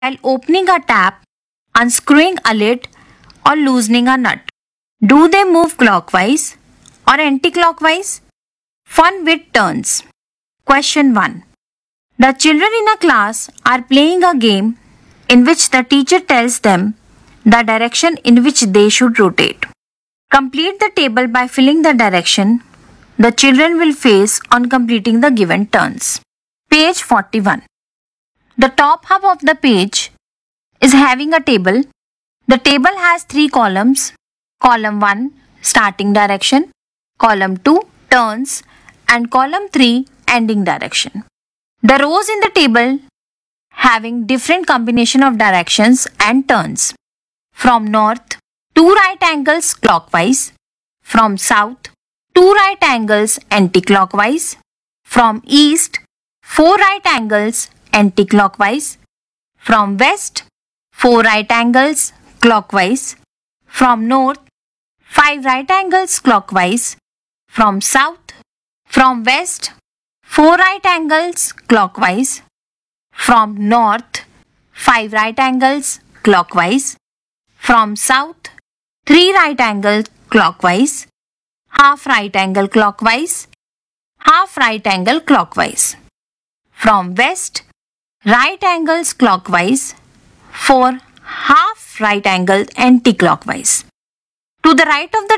while opening a tap, unscrewing a lid, or loosening a nut? Do they move clockwise or anti-clockwise? Fun with turns. Question 1. The children in a class are playing a game in which the teacher tells them the direction in which they should rotate. Complete the table by filling the direction the children will face on completing the given turns. Page 41. The top half of the page is having a table. The table has 3 columns. Column 1, starting direction. Column 2, turns. And column 3, ending direction. The rows in the table having different combination of directions and turns. From north, 2 right angles clockwise. From south, 2 right angles anti-clockwise. From east, 4 right angles anti-clockwise. From west, 4 right angles clockwise. From north, 5 right angles clockwise. From south, from west, 4 right angles clockwise. From north, 5 right angles clockwise. From south, 3 right angles clockwise. Half right angle clockwise. Half right angle clockwise. From west, right angles clockwise. 4 half right angles anti-clockwise. To the right of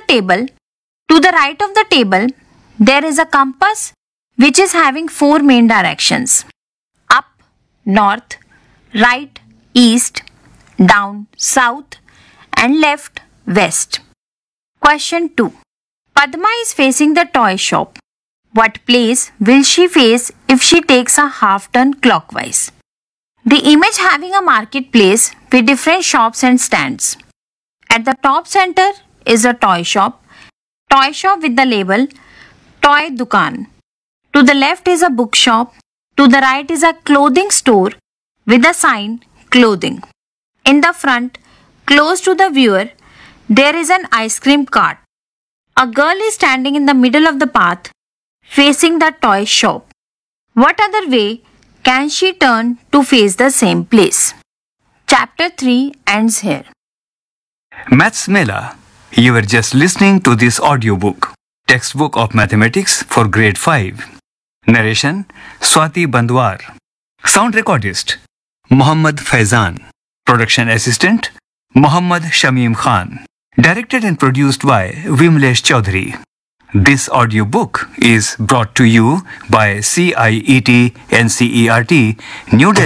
the table, there is a compass which is having 4 main directions: up, north, right, east, down, south, and left, west. Question 2. Padma is facing the toy shop. What place will she face if she takes a half turn clockwise? The image having a marketplace with different shops and stands. At the top center is a toy shop with the label Toy Dukan. To the left is a bookshop. To the right is a clothing store with a sign Clothing. In the front, close to the viewer, there is an ice cream cart. A girl is standing in the middle of the path facing the toy shop. What other way can she turn to face the same place? Chapter 3 ends here. Maths Mela. You were just listening to this audiobook, Textbook of Mathematics for Grade 5. Narration Swati Bandwar. Sound recordist Muhammad Faizan. Production assistant Muhammad Shamim Khan. Directed and produced by Vimlesh Chaudhary. This audiobook is brought to you by CIET NCERT New Delhi.